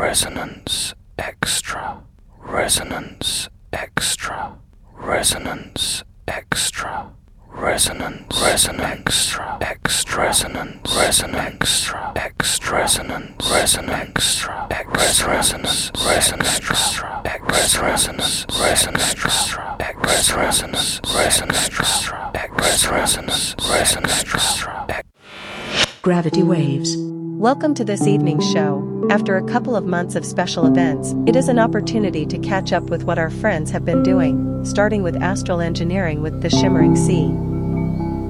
Resonance Extra. Resonance Extra. Resonance Extra. Resonance Extra. Extra. Resonance Extra. Extra. Resonance Extra. Resonance Extra. Resonance Extra. Resonance Extra. Gravity Waves. Welcome to this evening's show. After a couple of months of special events, it is an opportunity to catch up with what our friends have been doing, starting with astral engineering with The Shimmering Sea.